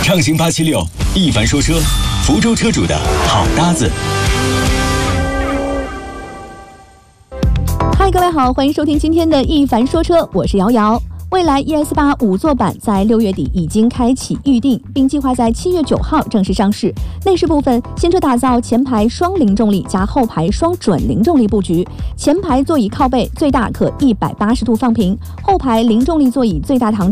畅行876，一凡说车，福州车主的好搭子。 嗨，各位好，欢迎收听今天的一凡说车，我是瑶瑶。蔚来 ES8 5座版在6月底已经开启预定，并计划在7月9号正式上市。内饰部分，新车打造前排双零重力加后排双准零重力布局，前排座椅靠背最大可180度放平，后排零重力座椅最大堂